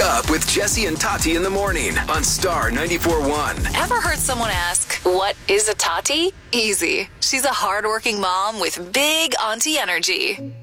up with Jesse and Tati in the morning on Star 94.1. Ever heard someone ask, what is a Tati? Easy. She's a hardworking mom with big auntie energy.